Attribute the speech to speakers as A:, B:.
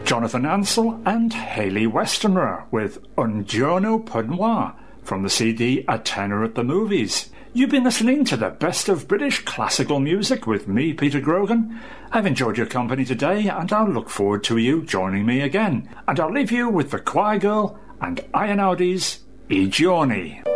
A: Jonathan Ansell and Hayley Westenra with Un Giorno per Noir from the CD A Tenor at the Movies. You've been listening to the best of British classical music with me, Peter Grogan. I've enjoyed your company today, and I'll look forward to you joining me again. And I'll leave you with the Choir Girl and Ian Audi's I Giorni.